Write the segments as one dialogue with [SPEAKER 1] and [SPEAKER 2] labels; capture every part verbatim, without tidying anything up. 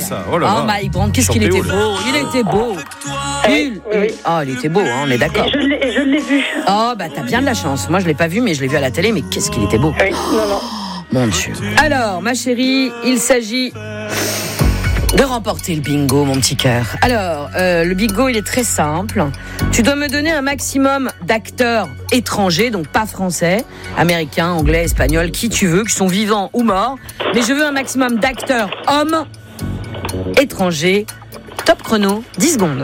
[SPEAKER 1] ça. Oh là là.
[SPEAKER 2] Oh Mike Brandt, qu'est-ce qu'il était beau. Il était beau. Il, il... Oh, il était beau, hein, on est d'accord.
[SPEAKER 3] Et je l'ai, et je l'ai vu.
[SPEAKER 2] Oh, bah t'as bien de la chance. Moi, je l'ai pas vu, mais je l'ai vu à la télé. Mais qu'est-ce qu'il était beau.
[SPEAKER 3] Oui, non, non.
[SPEAKER 2] Mon Dieu. Alors, ma chérie, il s'agit de remporter le bingo, mon petit cœur. Alors, euh, le bingo, il est très simple. Tu dois me donner un maximum d'acteurs étrangers, donc pas français, américains, anglais, espagnols, qui tu veux, qui sont vivants ou morts. Mais je veux un maximum d'acteurs hommes étrangers. Top chrono, dix secondes.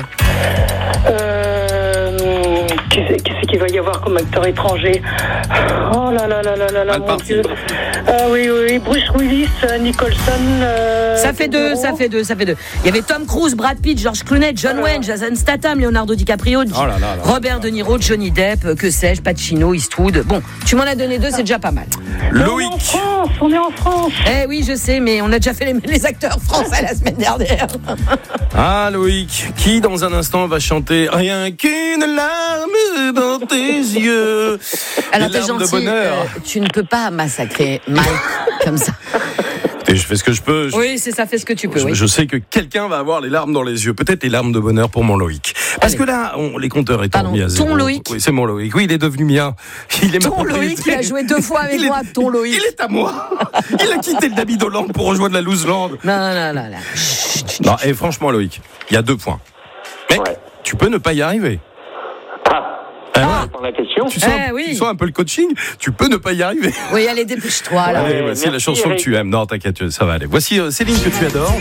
[SPEAKER 3] Euh, qui c'est, qui c'est qu'il va y avoir comme acteur étranger? Oh là là là là là là, mon Dieu. Euh, oui, oui, oui, Bruce Willis, Nicholson. Euh,
[SPEAKER 2] ça fait deux, ça fait deux, ça fait deux. Il y avait Tom Cruise, Brad Pitt, George Clooney, John Wayne, Jason Statham, Leonardo DiCaprio,
[SPEAKER 1] oh là là là
[SPEAKER 2] Robert De Niro, Johnny Depp, que sais-je, Pacino, Eastwood. Bon, tu m'en as donné deux, c'est déjà pas mal.
[SPEAKER 1] Loïc.
[SPEAKER 3] On est en France, on est en France.
[SPEAKER 2] Eh oui, je sais, mais on a déjà fait les, les acteurs français la semaine dernière.
[SPEAKER 1] Ah Loïc, qui dans un instant va chanter Rien qu'une larme dans tes yeux.
[SPEAKER 2] Alors
[SPEAKER 1] les
[SPEAKER 2] t'es
[SPEAKER 1] larmes
[SPEAKER 2] gentil,
[SPEAKER 1] de bonheur.
[SPEAKER 2] euh, tu ne peux pas massacrer Mike comme ça.
[SPEAKER 1] Et je fais ce que je peux. Je,
[SPEAKER 2] Oui, c'est ça, fais ce que tu peux.
[SPEAKER 1] je,
[SPEAKER 2] Oui.
[SPEAKER 1] je sais que quelqu'un va avoir les larmes dans les yeux. Peut-être les larmes de bonheur pour mon Loïc. Parce
[SPEAKER 2] Allez.
[SPEAKER 1] que là, on, les compteurs étant
[SPEAKER 2] Pardon,
[SPEAKER 1] mis à zéro.
[SPEAKER 2] ton Loïc.
[SPEAKER 1] Oui, c'est mon Loïc. Oui, il est devenu mien. Il est ma
[SPEAKER 2] Ton
[SPEAKER 1] propriété.
[SPEAKER 2] Loïc, il a joué deux fois avec
[SPEAKER 1] Il est-
[SPEAKER 2] moi, ton Loïc.
[SPEAKER 1] Il est à moi. Il a quitté le David Hollande pour rejoindre la Loseland.
[SPEAKER 2] Non, non, non, non. Chut, chut,
[SPEAKER 1] Non, et franchement, Loïc, il y a deux points. Mais
[SPEAKER 4] Ouais.
[SPEAKER 1] tu peux ne pas y arriver.
[SPEAKER 4] Ah,
[SPEAKER 1] Ah, ouais.
[SPEAKER 4] c'est pour la question.
[SPEAKER 1] Tu sens,
[SPEAKER 2] Eh oui.
[SPEAKER 1] tu sens un peu le coaching, tu peux ne pas y arriver.
[SPEAKER 2] Oui, allez, dépêche-toi, là.
[SPEAKER 1] Allez, voici
[SPEAKER 4] merci,
[SPEAKER 1] la chanson
[SPEAKER 4] Eric.
[SPEAKER 1] que tu aimes. Non, t'inquiète, ça va aller. Voici euh, Céline que tu adores.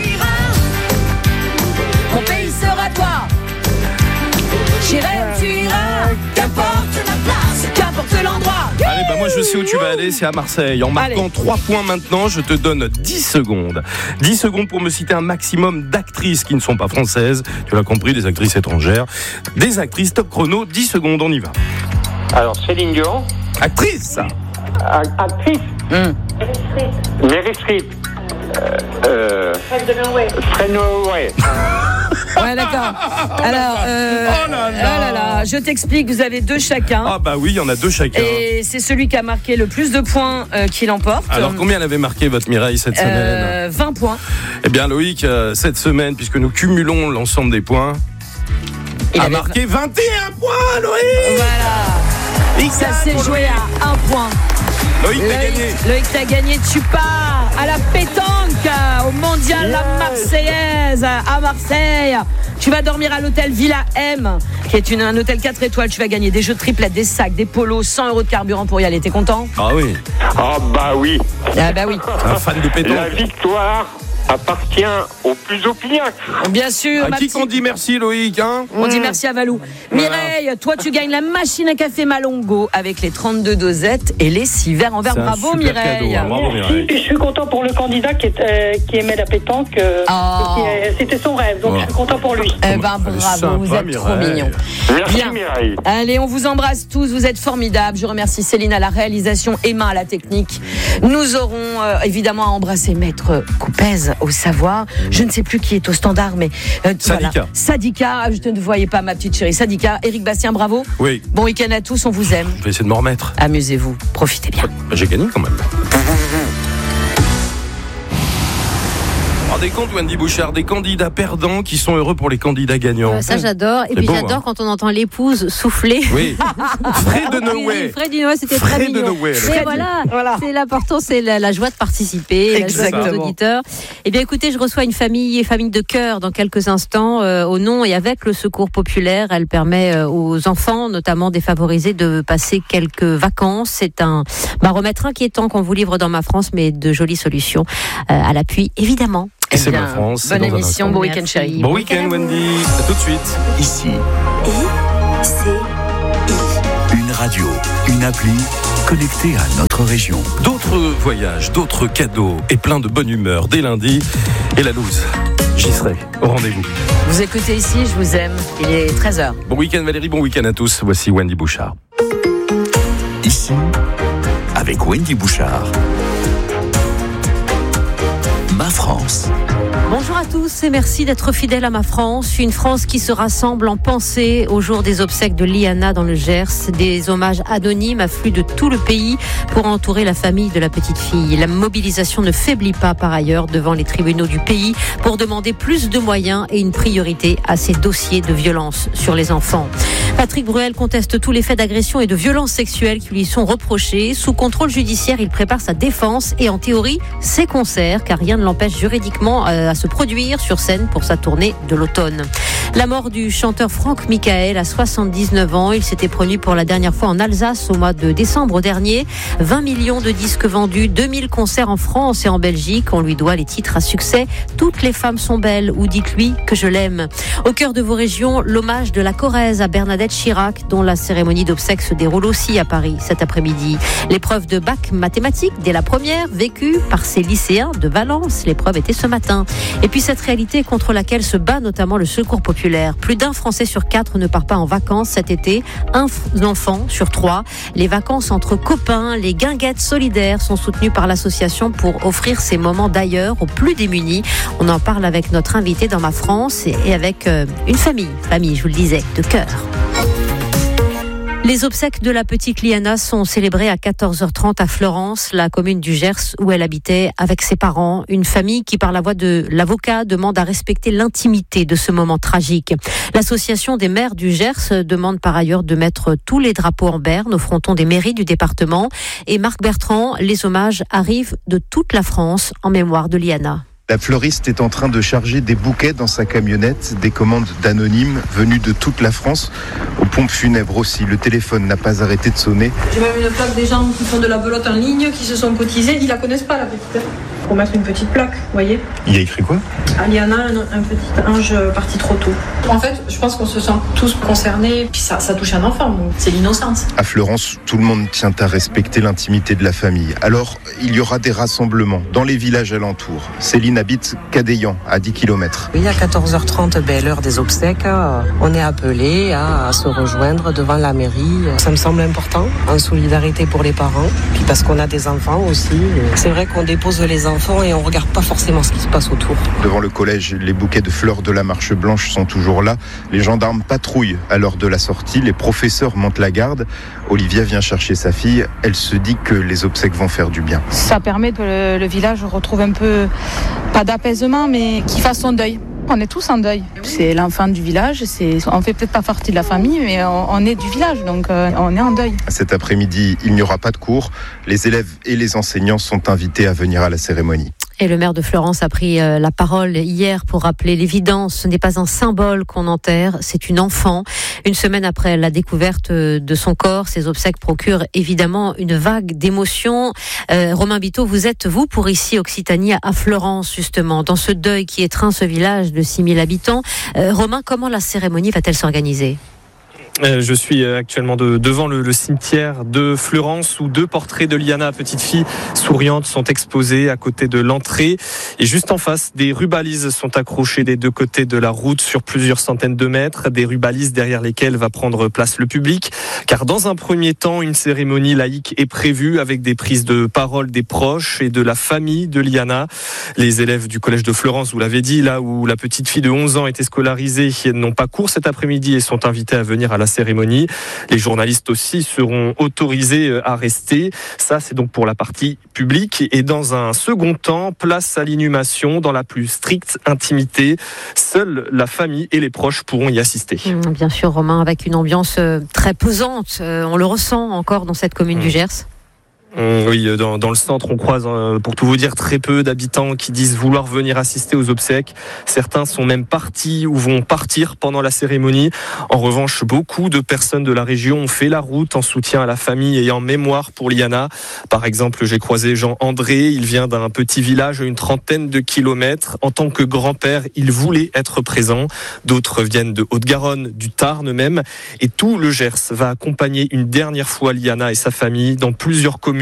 [SPEAKER 2] Mon pays sera toi. J'irai où tu iras. Qu'importe la place, qu'importe l'endroit.
[SPEAKER 1] Allez, bah moi je sais où tu vas aller, c'est à Marseille. En marquant
[SPEAKER 2] Allez.
[SPEAKER 1] trois points maintenant, je te donne dix secondes. dix secondes pour me citer un maximum d'actrices qui ne sont pas françaises. Tu l'as compris, des actrices étrangères. Des actrices, top chrono, dix secondes, on y va.
[SPEAKER 4] Alors, Céline Dion,
[SPEAKER 1] Actrice
[SPEAKER 4] a- actrice,
[SPEAKER 2] Hum.
[SPEAKER 4] Meryl Streep, euh, euh, Fred Holloway.
[SPEAKER 2] Ouais, d'accord. Alors, euh,
[SPEAKER 1] Oh là là.
[SPEAKER 2] oh là là, je t'explique, vous avez deux chacun.
[SPEAKER 1] Ah bah oui, il y en a deux chacun.
[SPEAKER 2] Et c'est celui qui a marqué le plus de points euh, qui l'emporte.
[SPEAKER 1] Alors combien elle avait marqué votre Mireille cette semaine?
[SPEAKER 2] Euh, vingt points.
[SPEAKER 1] Eh bien Loïc, euh, cette semaine, puisque nous cumulons l'ensemble des points,
[SPEAKER 2] Il
[SPEAKER 1] a
[SPEAKER 2] avait-
[SPEAKER 1] marqué vingt et un points, Loïc.
[SPEAKER 2] Voilà. Ça s'est joué à un point.
[SPEAKER 1] Loïc, t'as
[SPEAKER 2] Loïc,
[SPEAKER 1] gagné.
[SPEAKER 2] Loïc, t'as gagné. Tu pars à la pétanque, au mondial La Marseillaise, à Marseille. Tu vas dormir à l'hôtel Villa M, qui est une, un hôtel quatre étoiles. Tu vas gagner des jeux triplettes, des sacs, des polos, cent euros de carburant pour y aller. T'es content?
[SPEAKER 1] Ah oui,
[SPEAKER 4] Ah bah oui,
[SPEAKER 2] Ah bah oui.
[SPEAKER 1] un fan de
[SPEAKER 4] la
[SPEAKER 1] pétanque.
[SPEAKER 4] victoire appartient au plus opiniâtre.
[SPEAKER 2] Bien sûr,
[SPEAKER 1] À
[SPEAKER 2] ma
[SPEAKER 1] qui
[SPEAKER 2] petite-
[SPEAKER 1] qu'on dit merci, Loïc, hein?
[SPEAKER 2] On dit merci à Valou.
[SPEAKER 1] Voilà.
[SPEAKER 2] Mireille, toi tu gagnes la machine à café Malongo avec les trente-deux dosettes et les six verres en verre.
[SPEAKER 1] C'est un
[SPEAKER 2] Bravo
[SPEAKER 1] super
[SPEAKER 2] Mireille.
[SPEAKER 1] cadeau, hein. Bravo,
[SPEAKER 3] Merci,
[SPEAKER 1] Mireille.
[SPEAKER 3] puis je suis content pour le candidat qui, est, euh, qui aimait la pétanque. euh,
[SPEAKER 2] Oh.
[SPEAKER 3] qui est- c'était son rêve, donc
[SPEAKER 1] Oh.
[SPEAKER 3] je suis content pour lui.
[SPEAKER 2] Eh ben
[SPEAKER 1] Elle est
[SPEAKER 2] bravo,
[SPEAKER 1] sympa,
[SPEAKER 2] vous êtes trop
[SPEAKER 1] Mireille.
[SPEAKER 2] mignons.
[SPEAKER 4] Merci
[SPEAKER 2] Bien.
[SPEAKER 4] Mireille.
[SPEAKER 2] Allez, on vous embrasse tous, vous êtes formidables. Je remercie Céline à la réalisation, Emma à la technique. Nous aurons euh, évidemment à embrasser Maître Coupez au savoir. Je ne sais plus qui est au standard, mais euh,
[SPEAKER 1] Sadika.
[SPEAKER 2] voilà. Sadika, ah, je ne voyais pas ma petite chérie. Sadika, Éric Bastien, bravo.
[SPEAKER 1] Oui,
[SPEAKER 2] Bon week-end à tous, on vous aime.
[SPEAKER 1] je vais essayer de me remettre.
[SPEAKER 2] Amusez-vous, profitez bien.
[SPEAKER 1] Bah, j'ai gagné quand même. Vous vous rendez compte, Wendy Bouchard, des candidats perdants qui sont heureux pour les candidats gagnants.
[SPEAKER 5] Euh, ça j'adore. Et
[SPEAKER 1] C'est
[SPEAKER 5] puis
[SPEAKER 1] beau,
[SPEAKER 5] j'adore
[SPEAKER 1] hein.
[SPEAKER 5] quand on entend l'épouse souffler.
[SPEAKER 1] Oui. Fred de Noé.
[SPEAKER 5] Fred de Noé, c'était très
[SPEAKER 1] Fred de
[SPEAKER 5] mignon.
[SPEAKER 1] Noé, le
[SPEAKER 5] Mais
[SPEAKER 1] Fred.
[SPEAKER 5] voilà,
[SPEAKER 2] Voilà.
[SPEAKER 5] c'est l'important, c'est la, la joie de participer, la joie
[SPEAKER 2] Exactement.
[SPEAKER 5] des auditeurs. Eh bien, écoutez, je reçois une famille, famille de cœur dans quelques instants, euh, au nom et avec le Secours populaire. Elle permet euh, aux enfants, notamment défavorisés, de passer quelques vacances. C'est un baromètre inquiétant qu'on vous livre dans Ma France, mais de jolies solutions euh, à l'appui, évidemment.
[SPEAKER 1] Et c'est
[SPEAKER 2] Eh bien,
[SPEAKER 1] Ma France. c'est
[SPEAKER 2] Bonne
[SPEAKER 1] dans un
[SPEAKER 2] émission,
[SPEAKER 1] instant.
[SPEAKER 2] bon week-end
[SPEAKER 5] Merci.
[SPEAKER 2] chérie.
[SPEAKER 1] Bon week-end, Wendy. À tout de suite.
[SPEAKER 6] Ici, une radio, une appli connectée à notre région.
[SPEAKER 1] D'autres voyages, d'autres cadeaux et plein de bonne humeur dès lundi. Et la loose, j'y serai au rendez-vous.
[SPEAKER 2] Vous écoutez ici, je vous aime. Il est treize heures.
[SPEAKER 1] Bon week-end Valérie, bon week-end à tous. Voici Wendy Bouchard.
[SPEAKER 6] Ici, avec Wendy Bouchard. Ma France.
[SPEAKER 5] Bonjour à tous et merci d'être fidèles à ma France. Une France qui se rassemble en pensée au jour des obsèques de Liana dans le Gers. Des hommages anonymes affluent de tout le pays pour entourer la famille de la petite fille. La mobilisation ne faiblit pas par ailleurs devant les tribunaux du pays pour demander plus de moyens et une priorité à ces dossiers de violence sur les enfants. Patrick Bruel conteste tous les faits d'agression et de violence sexuelle qui lui sont reprochés. Sous contrôle judiciaire, il prépare sa défense et en théorie ses concerts, car rien ne l'empêche juridiquement à se produire sur scène pour sa tournée de l'automne. La mort du chanteur Franck Michael à soixante-dix-neuf ans. Il s'était produit pour la dernière fois en Alsace au mois de décembre dernier. vingt millions de disques vendus, deux mille concerts en France et en Belgique. On lui doit les titres à succès. Toutes les femmes sont belles ou dites-lui que je l'aime. Au cœur de vos régions, l'hommage de la Corrèze à Bernadette Chirac, dont la cérémonie d'obsèques se déroule aussi à Paris cet après-midi. L'épreuve de bac mathématiques dès la première, vécue par ces lycéens de Valence. L'épreuve était ce matin. Et puis cette réalité contre laquelle se bat notamment le Secours populaire. Plus d'un Français sur quatre ne part pas en vacances cet été. Un enfant sur trois. Les vacances entre copains, les guinguettes solidaires sont soutenues par l'association pour offrir ces moments d'ailleurs aux plus démunis. On en parle avec notre invité dans Ma France et avec une famille, famille, je vous le disais, de cœur. Les obsèques de la petite Liana sont célébrées à quatorze heures trente à Fleurance, la commune du Gers où elle habitait avec ses parents. Une famille qui, par la voix de l'avocat, demande à respecter l'intimité de ce moment tragique. L'association des maires du Gers demande par ailleurs de mettre tous les drapeaux en berne au fronton des mairies du département. Et Marc Bertrand, les hommages arrivent de toute la France en mémoire de Liana.
[SPEAKER 7] La fleuriste est en train de charger des bouquets dans sa camionnette, des commandes d'anonymes venus de toute la France. Aux pompes funèbres aussi, le téléphone n'a pas arrêté de sonner.
[SPEAKER 8] J'ai même une plaque des gens qui font de la belote en ligne, qui se sont cotisés, ils la connaissent pas la petite. Pour mettre une petite plaque, vous voyez.
[SPEAKER 7] Il y a écrit quoi ?
[SPEAKER 8] Aliana, un, un petit ange parti trop tôt. En fait, je pense qu'on se sent tous concernés, puis ça, ça touche un enfant, donc c'est l'innocence.
[SPEAKER 7] À Fleurance, tout le monde tient à respecter l'intimité de la famille. Alors, il y aura des rassemblements dans les villages alentours. Céline habite Cadéan, à dix kilomètres.
[SPEAKER 9] Oui, à quatorze heures trente, ben, l'heure des obsèques, on est appelé à, à se rejoindre devant la mairie. Ça me semble important, en solidarité pour les parents, puis parce qu'on a des enfants aussi. C'est vrai qu'on dépose les enfants et on ne regarde pas forcément ce qui se passe autour.
[SPEAKER 7] Devant le collège, les bouquets de fleurs de la Marche Blanche sont toujours là. Les gendarmes patrouillent à l'heure de la sortie. Les professeurs montent la garde. Olivia vient chercher sa fille. Elle se dit que les obsèques vont faire du bien.
[SPEAKER 10] Ça permet que le, le village retrouve un peu, pas d'apaisement, mais qu'il fasse son deuil. On est tous en deuil. C'est l'enfant du village. C'est, on fait peut-être pas partie de la famille, mais on, on est du village, donc euh, on est en deuil.
[SPEAKER 7] Cet après-midi, il n'y aura pas de cours. Les élèves et les enseignants sont invités à venir à la cérémonie.
[SPEAKER 5] Et le maire de Fleurance a pris la parole hier pour rappeler l'évidence. Ce n'est pas un symbole qu'on enterre, c'est une enfant. Une semaine après la découverte de son corps, ces obsèques procurent évidemment une vague d'émotions. Euh, Romain Biteau, vous êtes, vous, pour ici, Occitanie, à Fleurance, justement, dans ce deuil qui étreint ce village de six mille habitants. Euh, Romain, comment la cérémonie va-t-elle s'organiser ?
[SPEAKER 11] Euh, je suis actuellement de, devant le, le cimetière de Fleurance où deux portraits de Liana, petite fille souriante, sont exposés à côté de l'entrée. Et juste en face, des rubalises sont accrochées des deux côtés de la route sur plusieurs centaines de mètres. Des rubalises derrière lesquelles va prendre place le public. Car dans un premier temps, une cérémonie laïque est prévue avec des prises de parole des proches et de la famille de Liana. Les élèves du collège de Fleurance, vous l'avez dit, là où la petite fille de onze ans était scolarisée, n'ont pas cours cet après-midi et sont invités à venir à la cérémonie. Les journalistes aussi seront autorisés à rester. Ça, c'est donc pour la partie publique. Et dans un second temps, place à l'inhumation dans la plus stricte intimité. Seule la famille et les proches pourront y assister.
[SPEAKER 5] Bien sûr, Romain, avec une ambiance très pesante. On le ressent encore dans cette commune mmh. du Gers.
[SPEAKER 11] Oui, dans, dans le centre, on croise, pour tout vous dire, très peu d'habitants qui disent vouloir venir assister aux obsèques. Certains sont même partis ou vont partir pendant la cérémonie. En revanche, beaucoup de personnes de la région ont fait la route en soutien à la famille et en mémoire pour Liana. Par exemple, j'ai croisé Jean-André. Il vient d'un petit village à une trentaine de kilomètres. En tant que grand-père, il voulait être présent. D'autres viennent de Haute-Garonne, du Tarn même. Et tout le Gers va accompagner une dernière fois Liana et sa famille dans plusieurs communes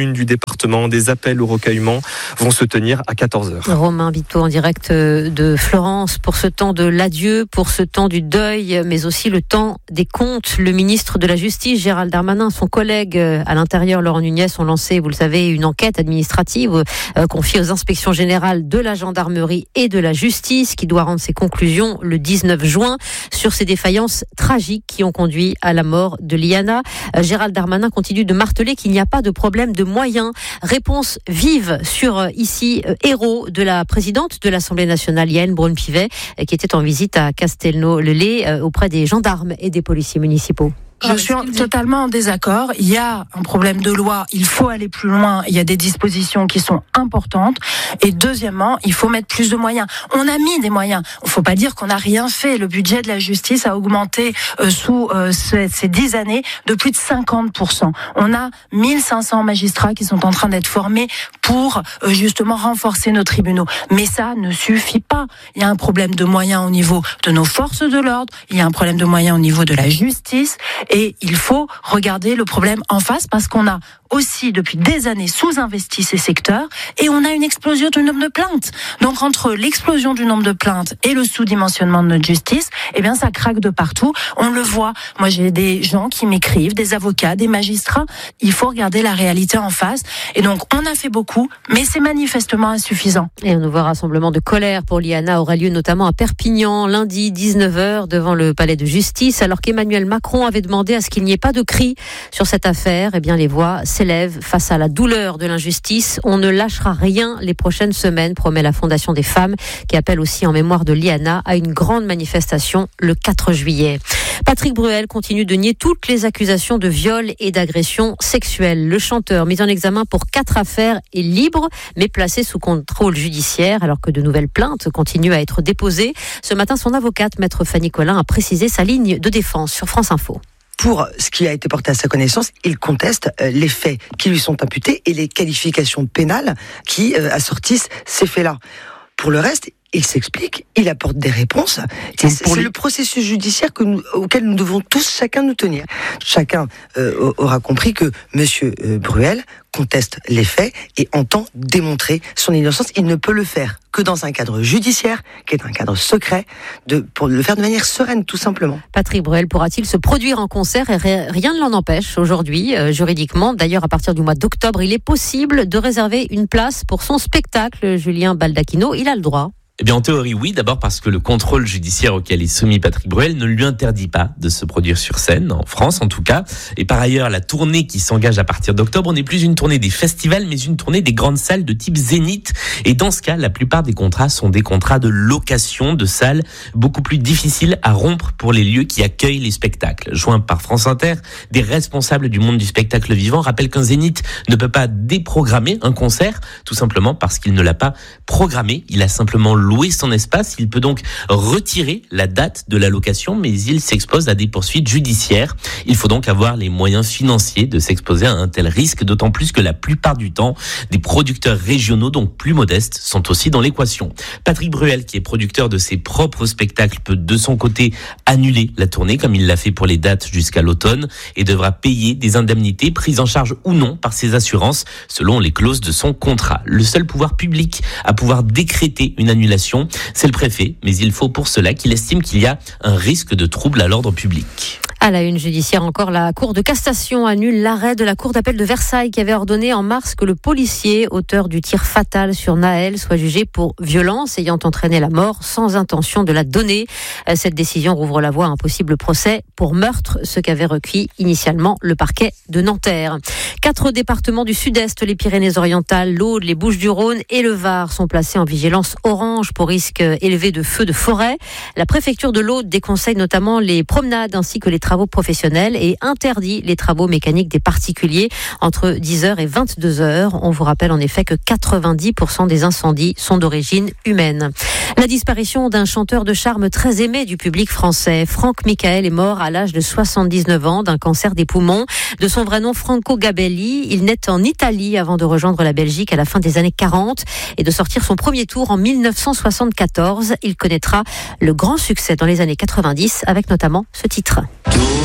[SPEAKER 11] communes du département. Des appels au recueillement vont se tenir à quatorze heures.
[SPEAKER 5] Romain Biteau en direct de Florence pour ce temps de l'adieu, pour ce temps du deuil, mais aussi le temps des comptes. Le ministre de la Justice, Gérald Darmanin, son collègue à l'intérieur, Laurent Nunez, ont lancé, vous le savez, une enquête administrative euh, confiée aux inspections générales de la gendarmerie et de la justice qui doit rendre ses conclusions le dix-neuf juin sur ces défaillances tragiques qui ont conduit à la mort de Liana. Euh, Gérald Darmanin continue de marteler qu'il n'y a pas de problème de moyens. Réponse vive sur euh, ici, euh, héros de la présidente de l'Assemblée nationale, Yaël Braun-Pivet, euh, qui était en visite à Castelnau-le-Lay euh, auprès des gendarmes et des policiers municipaux.
[SPEAKER 12] Je suis en, totalement en désaccord. Il y a un problème de loi. Il faut aller plus loin. Il y a des dispositions qui sont importantes. Et deuxièmement, il faut mettre plus de moyens. On a mis des moyens. Il ne faut pas dire qu'on n'a rien fait. Le budget de la justice a augmenté euh, sous euh, ces, ces dix années de plus de cinquante pour cent. On a mille cinq cents magistrats qui sont en train d'être formés pour euh, justement renforcer nos tribunaux. Mais ça ne suffit pas. Il y a un problème de moyens au niveau de nos forces de l'ordre. Il y a un problème de moyens au niveau de la justice. Et il faut regarder le problème en face parce qu'on a aussi depuis des années sous-investi ces secteurs et on a une explosion du nombre de plaintes. Donc entre l'explosion du nombre de plaintes et le sous-dimensionnement de notre justice, eh bien ça craque de partout. On le voit. Moi j'ai des gens qui m'écrivent, des avocats, des magistrats. Il faut regarder la réalité en face. Et donc on a fait beaucoup, mais c'est manifestement insuffisant.
[SPEAKER 5] Et un nouveau rassemblement de colère pour Liana aura lieu notamment à Perpignan, lundi dix-neuf heures devant le palais de justice, alors qu'Emmanuel Macron avait demandé à ce qu'il n'y ait pas de cri sur cette affaire. Eh bien, les voix s'élèvent face à la douleur de l'injustice. On ne lâchera rien les prochaines semaines, promet la Fondation des femmes, qui appelle aussi en mémoire de Liana à une grande manifestation le quatre juillet. Patrick Bruel continue de nier toutes les accusations de viol et d'agression sexuelle. Le chanteur, mis en examen pour quatre affaires, est libre, mais placé sous contrôle judiciaire, alors que de nouvelles plaintes continuent à être déposées. Ce matin, son avocate, maître Fanny Collin, a précisé sa ligne de défense sur France Info.
[SPEAKER 13] Pour ce qui a été porté à sa connaissance, il conteste les faits qui lui sont imputés et les qualifications pénales qui assortissent ces faits-là. Pour le reste, il s'explique, il apporte des réponses. Et c'est, c'est le processus judiciaire que nous, auquel nous devons tous chacun nous tenir. Chacun euh, aura compris que Monsieur euh, Bruel conteste les faits et entend démontrer son innocence. Il ne peut le faire que dans un cadre judiciaire, qui est un cadre secret, de, pour le faire de manière sereine, tout simplement.
[SPEAKER 5] Patrick Bruel pourra-t-il se produire en concert et rien ne l'en empêche aujourd'hui, euh, juridiquement. D'ailleurs, à partir du mois d'octobre, il est possible de réserver une place pour son spectacle. Julien Baldacchino, il a le droit.
[SPEAKER 14] Eh bien, en théorie, oui. D'abord parce que le contrôle judiciaire auquel est soumis Patrick Bruel ne lui interdit pas de se produire sur scène, en France en tout cas. Et par ailleurs, la tournée qui s'engage à partir d'octobre n'est plus une tournée des festivals, mais une tournée des grandes salles de type Zénith. Et dans ce cas, la plupart des contrats sont des contrats de location de salles, beaucoup plus difficiles à rompre pour les lieux qui accueillent les spectacles. Joints par France Inter, des responsables du monde du spectacle vivant rappellent qu'un Zénith ne peut pas déprogrammer un concert, tout simplement parce qu'il ne l'a pas programmé. Il a simplement louer son espace. Il peut donc retirer la date de la location, mais il s'expose à des poursuites judiciaires. Il faut donc avoir les moyens financiers de s'exposer à un tel risque, d'autant plus que la plupart du temps, des producteurs régionaux, donc plus modestes, sont aussi dans l'équation. Patrick Bruel, qui est producteur de ses propres spectacles, peut de son côté annuler la tournée, comme il l'a fait pour les dates jusqu'à l'automne, et devra payer des indemnités prises en charge ou non par ses assurances, selon les clauses de son contrat. Le seul pouvoir public à pouvoir décréter une annulation, c'est le préfet, mais il faut pour cela qu'il estime qu'il y a un risque de trouble à l'ordre public.
[SPEAKER 5] À la une judiciaire encore, la Cour de cassation annule l'arrêt de la Cour d'appel de Versailles qui avait ordonné en mars que le policier, auteur du tir fatal sur Naël, soit jugé pour violence ayant entraîné la mort sans intention de la donner. Cette décision rouvre la voie à un possible procès pour meurtre, ce qu'avait requis initialement le parquet de Nanterre. Quatre départements du sud-est, les Pyrénées-Orientales, l'Aude, les Bouches-du-Rhône et le Var sont placés en vigilance orange pour risque élevé de feux de forêt. La préfecture de l'Aude déconseille notamment les promenades ainsi que les travaux professionnels et interdit les travaux mécaniques des particuliers entre dix heures et vingt-deux heures. On vous rappelle en effet que quatre-vingt-dix pour cent des incendies sont d'origine humaine. La disparition d'un chanteur de charme très aimé du public français. Franck Michael est mort à l'âge de soixante-dix-neuf ans d'un cancer des poumons. De son vrai nom, Franco Gabelli, il naît en Italie avant de rejoindre la Belgique à la fin des années quarante et de sortir son premier tour en mille neuf cent soixante-quatorze. Il connaîtra le grand succès dans les années quatre-vingt-dix avec notamment ce titre.